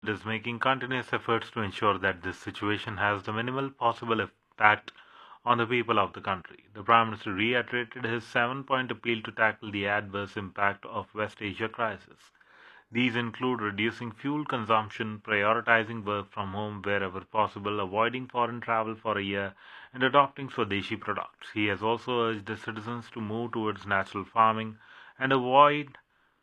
is making continuous efforts to ensure that this situation has the minimal possible impact on the people of the country. The Prime Minister reiterated his 7-point appeal to tackle the adverse impact of West Asia crisis. These include reducing fuel consumption, prioritizing work from home wherever possible, avoiding foreign travel for a year, and adopting Swadeshi products. He has also urged the citizens to move towards natural farming and avoid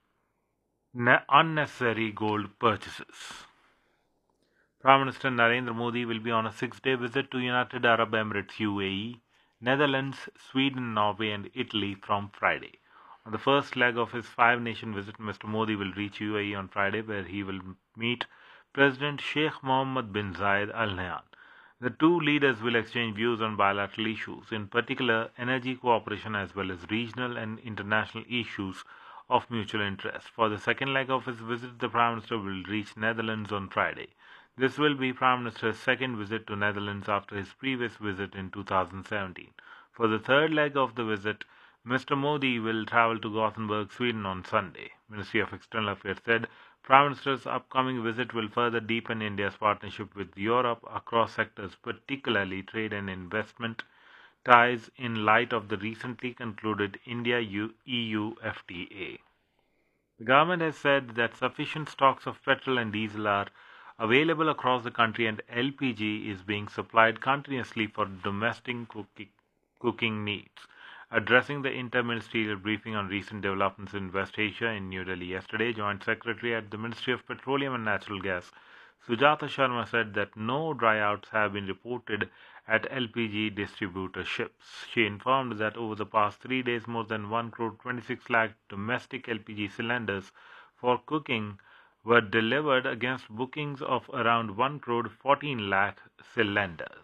unnecessary gold purchases. Prime Minister Narendra Modi will be on a 6-day visit to United Arab Emirates UAE, Netherlands, Sweden, Norway, and Italy from Friday. On the first leg of his 5-nation visit, Mr. Modi will reach UAE on Friday, where he will meet President Sheikh Mohammed bin Zayed Al Nahyan. The two leaders will exchange views on bilateral issues, in particular energy cooperation as well as regional and international issues of mutual interest. For the second leg of his visit, the Prime Minister will reach Netherlands on Friday. This will be Prime Minister's second visit to Netherlands after his previous visit in 2017. For the third leg of the visit, Mr. Modi will travel to Gothenburg, Sweden on Sunday. Ministry of External Affairs said Prime Minister's upcoming visit will further deepen India's partnership with Europe across sectors, particularly trade and investment ties, in light of the recently concluded India-EU FTA. The government has said that sufficient stocks of petrol and diesel are available across the country and LPG is being supplied continuously for domestic cooking needs. Addressing the inter-ministerial briefing on recent developments in West Asia in New Delhi yesterday, Joint Secretary at the Ministry of Petroleum and Natural Gas, Sujata Sharma, said that no dryouts have been reported at LPG distributor ships. She informed that over the past 3 days, more than 1 crore 26 lakh domestic LPG cylinders for cooking were delivered against bookings of around 1 crore 14 lakh cylinders.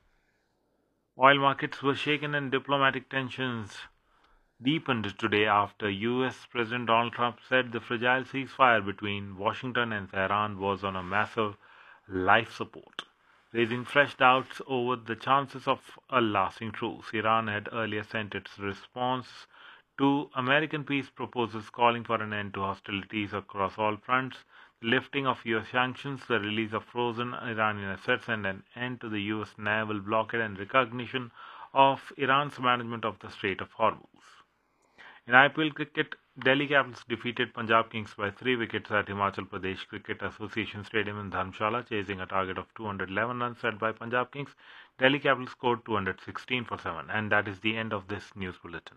Oil markets were shaken and diplomatic tensions deepened today after US President Donald Trump said the fragile ceasefire between Washington and Tehran was on a massive life support, raising fresh doubts over the chances of a lasting truce. Iran had earlier sent its response to American peace proposals calling for an end to hostilities across all fronts, the lifting of US sanctions, the release of frozen Iranian assets, and an end to the US naval blockade and recognition of Iran's management of the Strait of Hormuz. In IPL cricket, Delhi Capitals defeated Punjab Kings by 3 wickets at Himachal Pradesh Cricket Association Stadium in Dharamshala, chasing a target of 211 runs set by Punjab Kings. Delhi Capitals scored 216 for 7, and that is the end of this news bulletin.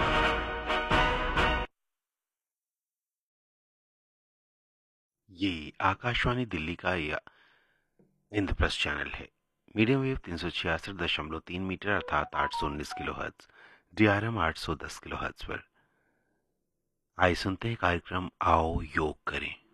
ये आकाशवाणी दिल्ली का Indraprastha channel है। Medium wave 366.3 metre अर्थात 819 kilohertz, DRM 810 kilohertz पर। आइए सुनते हैं कार्यक्रम आओ योग करें।